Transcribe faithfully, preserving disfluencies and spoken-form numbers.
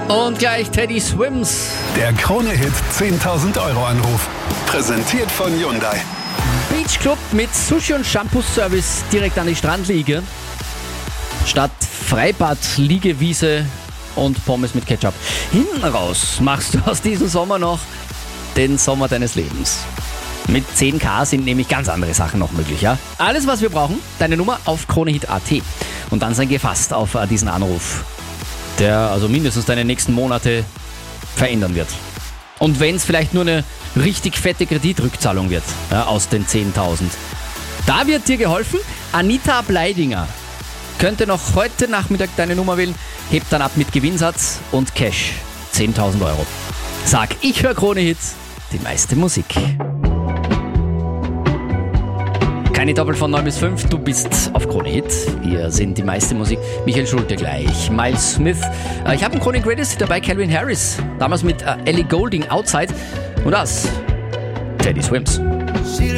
Und gleich Teddy Swims. Der Krone-Hit zehntausend Euro Anruf. Präsentiert von Hyundai. Beach Club mit Sushi- und Shampoo-Service direkt an die Strandliege. Statt Freibad, Liegewiese und Pommes mit Ketchup. Hinten raus machst du aus diesem Sommer noch den Sommer deines Lebens. Mit zehn K sind nämlich ganz andere Sachen noch möglich, ja? Alles, was wir brauchen, deine Nummer auf kronehit punkt at. Und dann sei gefasst auf diesen Anruf, der also mindestens deine nächsten Monate verändern wird. Und wenn es vielleicht nur eine richtig fette Kreditrückzahlung wird, ja, aus den zehntausend. Da wird dir geholfen. Anita Bleidinger könnte noch heute Nachmittag deine Nummer wählen, hebt dann ab mit Gewinnsatz und Cash. zehntausend Euro. Sag, ich höre Krone-Hits, die meiste Musik. Keine Doppel von neun bis fünf, du bist auf Krone-Hit. Hier sind die meiste Musik. Michael Schulte gleich, Miles Smith. Ich habe einen Krone Greatest dabei, Calvin Harris. Damals mit Ellie Goulding, Outside. Und das, Teddy Swims.